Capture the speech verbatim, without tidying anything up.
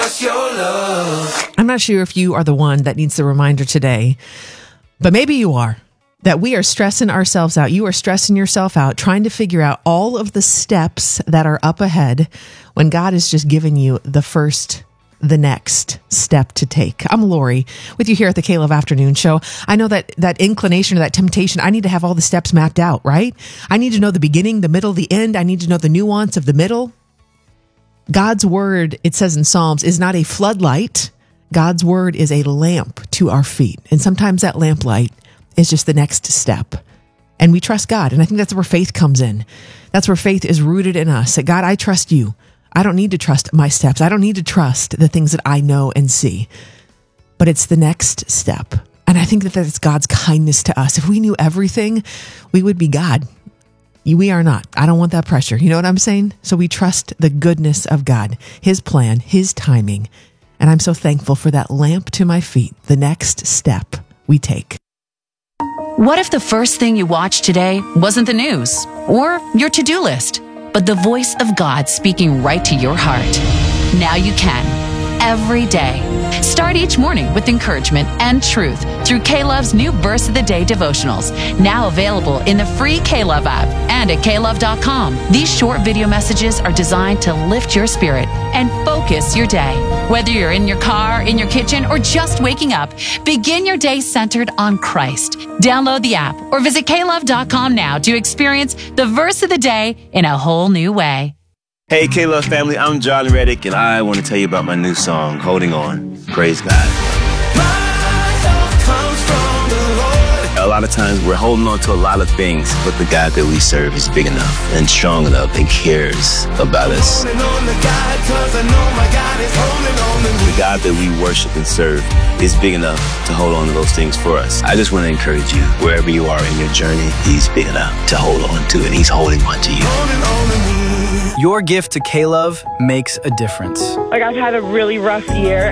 trust your love. I'm not sure if you are the one that needs the reminder today, but maybe you are. That we are stressing ourselves out. You are stressing yourself out, trying to figure out all of the steps that are up ahead when God has just given you the first, the next step to take. I'm Lori with you here at the K-Love Afternoon Show. I know that that inclination or that temptation, I need to have all the steps mapped out, right? I need to know the beginning, the middle, the end. I need to know the nuance of the middle. God's word, it says in Psalms, is not a floodlight. God's word is a lamp to our feet. And sometimes that lamplight is just the next step. And we trust God. And I think that's where faith comes in. That's where faith is rooted in us. That God, I trust you. I don't need to trust my steps. I don't need to trust the things that I know and see. But it's the next step. And I think that that's God's kindness to us. If we knew everything, we would be God. We are not. I don't want that pressure. You know what I'm saying? So we trust the goodness of God, His plan, His timing. And I'm so thankful for that lamp to my feet, the next step we take. What if the first thing you watched today wasn't the news or your to-do list, but the voice of God speaking right to your heart? Now you can, every day. Start each morning with encouragement and truth through K-Love's new Verse of the Day devotionals, now available in the free K-Love app and at K love dot com. These short video messages are designed to lift your spirit and focus your day. Whether you're in your car, in your kitchen, or just waking up, begin your day centered on Christ. Download the app or visit K love dot com now to experience the Verse of the Day in a whole new way. Hey, K-Love family, I'm John Reddick, and I want to tell you about my new song, Holding On. Praise God. A lot of times we're holding on to a lot of things, but the God that we serve is big enough and strong enough and cares about us. The God that we worship and serve is big enough to hold on to those things for us. I just want to encourage you, wherever you are in your journey, He's big enough to hold on to, and He's holding on to you. Your gift to K-Love makes a difference. Like, I've had a really rough year.